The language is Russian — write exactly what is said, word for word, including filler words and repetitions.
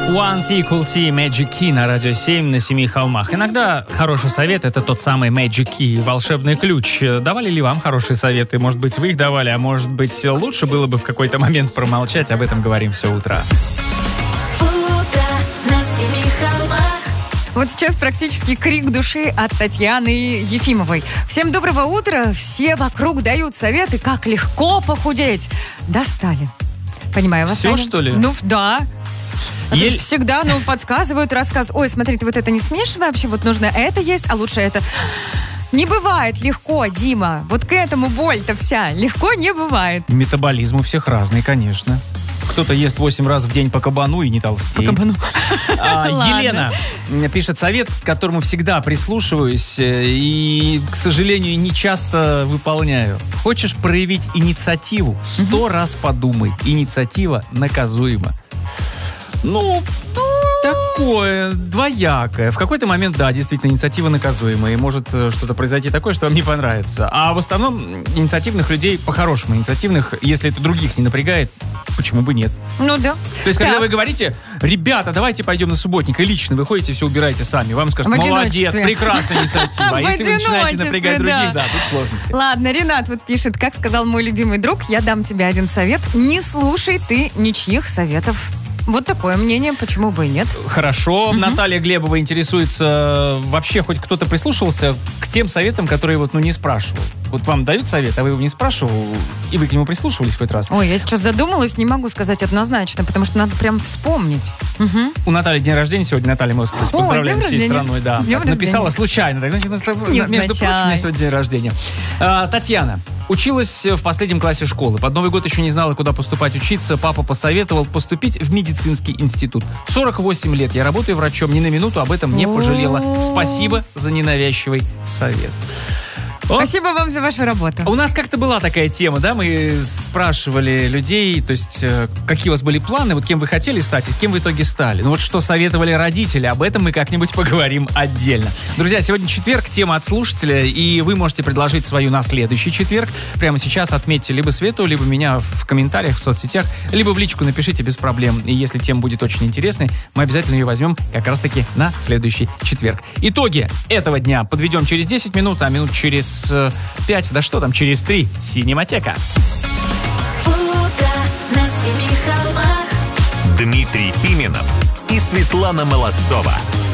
One T Cool T Magic Key на радио семь на семи холмах. Иногда хороший совет — это тот самый Magic Key, волшебный ключ. Давали ли вам хорошие советы? Может быть, вы их давали, а может быть, лучше было бы в какой-то момент промолчать. Об этом говорим все утро. Вот сейчас практически крик души от Татьяны Ефимовой. Всем доброго утра. Все вокруг дают советы, как легко похудеть. Достали. Понимаю вас. Все, Аня? что ли? Ну, да. Это Ель... же всегда, ну, подсказывают, рассказывают. Ой, смотри, ты вот это не смешивай вообще, вот нужно это есть, а лучше это. Не бывает легко, Дима. Вот к этому боль-то вся. Легко не бывает. Метаболизм у всех разный, конечно. Кто-то ест восемь раз в день по кабану и не толстеет. По кабану. А, Елена пишет совет, к которому всегда прислушиваюсь и, к сожалению, не часто выполняю. Хочешь проявить инициативу? Сто раз подумай. Инициатива наказуема. Ну, такое, двоякое. В какой-то момент, да, действительно, инициатива наказуемая. И может что-то произойти такое, что вам не понравится. А в основном инициативных людей, по-хорошему инициативных, если это других не напрягает, почему бы нет? Ну да. То есть, так. когда вы говорите, ребята, давайте пойдем на субботник, и лично вы ходите, все убираете сами, вам скажут, В молодец, прекрасная инициатива. А если вы начинаете напрягать других, да, тут сложности. Ладно, Ренат вот пишет, как сказал мой любимый друг, я дам тебе один совет, не слушай ты ничьих советов. Вот такое мнение, почему бы и нет. Хорошо. Угу. Наталья Глебова интересуется, вообще хоть кто-то прислушивался к тем советам, которые вот, ну, не спрашивал. Вот вам дают совет, а вы его не спрашивал, и вы к нему прислушивались хоть раз? Ой, я сейчас задумалась, не могу сказать однозначно, потому что надо прям вспомнить. Угу. У Натальи день рождения сегодня. Наталья, мы вас, кстати, поздравляем всей страной. Да. Так, написала случайно. Так, значит, между прочим, у меня сегодня день рождения. А, Татьяна. Училась в последнем классе школы. Под Новый год еще не знала, куда поступать учиться. Папа посоветовал поступить в медицинский институт. сорок восемь лет. Я работаю врачом. Ни на минуту об этом не пожалела. Спасибо за ненавязчивый совет. О. Спасибо вам за вашу работу. У нас как-то была такая тема, да, мы спрашивали людей, то есть, какие у вас были планы, вот кем вы хотели стать и кем в итоге стали. Ну вот что советовали родители, об этом мы как-нибудь поговорим отдельно. Друзья, сегодня четверг, тема от слушателя, и вы можете предложить свою на следующий четверг. Прямо сейчас отметьте либо Свету, либо меня в комментариях в соцсетях, либо в личку напишите без проблем. И если тема будет очень интересной, мы обязательно ее возьмем как раз-таки на следующий четверг. Итоги этого дня подведем через десять минут, а минут через пять, да что там, через три, Синематека. Дмитрий Пименов и Светлана Молодцова.